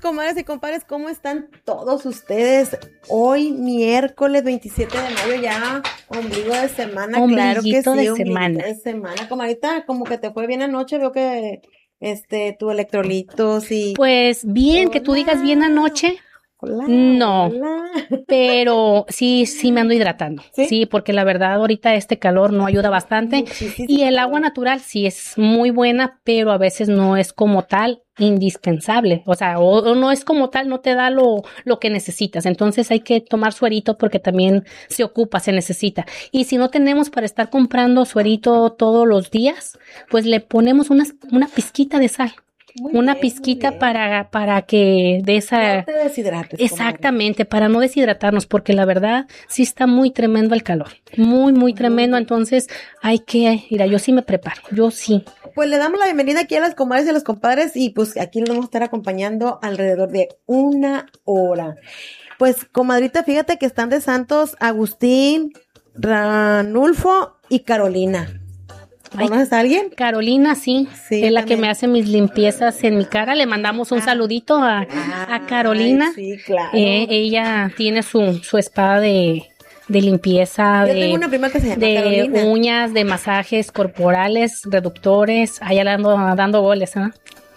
comadres y compadres, ¿cómo están todos ustedes? Hoy, miércoles 27 de mayo, ya ombligo de semana, claro que sí, ombliguito de semana. Comadita, como que te fue bien anoche, veo que tu electrolitos y... Pues bien, hola. Que tú digas bien anoche. Hola, no, hola. Pero sí me ando hidratando, ¿sí? Porque la verdad ahorita este calor no ayuda bastante. Muchísimo. Y el agua natural sí es muy buena, pero a veces no es como tal indispensable, o sea, o no es como tal, no te da lo que necesitas, entonces hay que tomar suerito porque también se ocupa, se necesita. Y si no tenemos para estar comprando suerito todos los días, pues le ponemos una pizquita de sal. Una pizquita para que de esa... No te deshidrates. Exactamente, para no deshidratarnos, porque la verdad sí está muy tremendo el calor, muy tremendo, entonces hay que, mira, yo sí me preparo, yo sí. Pues le damos la bienvenida aquí a las comadres y a los compadres y pues aquí nos vamos a estar acompañando alrededor de 1 hora. Pues comadrita, fíjate que están de santos Agustín, Ranulfo y Carolina. ¿Conoces a alguien? Carolina, sí, es la que me hace mis limpiezas en mi cara. Le mandamos un saludito a Carolina. Sí, claro. Ella tiene su espada de limpieza, yo tengo una prima que se llama de Carolina. Uñas, de masajes corporales, reductores. Allá le ando dando goles, ¿eh?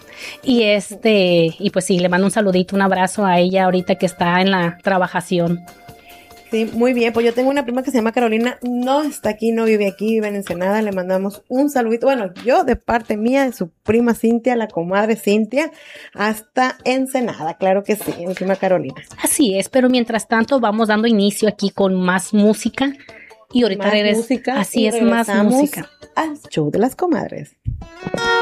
Y pues sí, le mando un saludito, un abrazo a ella ahorita que está en la trabajación. Sí, muy bien, pues yo tengo una prima que se llama Carolina, no está aquí, no vive aquí, vive en Ensenada, le mandamos un saludito, bueno, yo de parte mía, de su prima Cintia, la comadre Cintia, hasta Ensenada, claro que sí, mi prima Carolina. Así es, pero mientras tanto vamos dando inicio aquí con más música, y ahorita más música, así es, más música. Al show de las comadres.